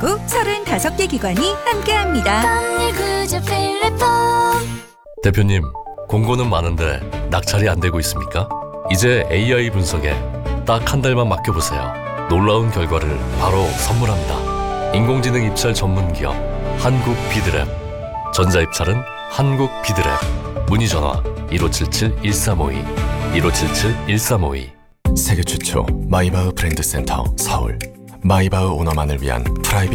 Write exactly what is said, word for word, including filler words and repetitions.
정부 서른다섯 개 기관이 함께합니다. 깜일구조 필리폼. 대표님, 공고는 많은데 낙찰이 안 되고 있습니까? 이제 에이아이 분석에 딱 한 달만 맡겨보세요. 놀라운 결과를 바로 선물합니다. 인공지능 입찰 전문 기업 한국 비드랩. 전자입찰은 한국 비드랩. 문의 전화 일오칠칠 일삼오이 일오칠칠 일삼오이. 세계 최초 마이바흐 브랜드 센터 서울. 마이바흐 오너만을 위한 프라이빗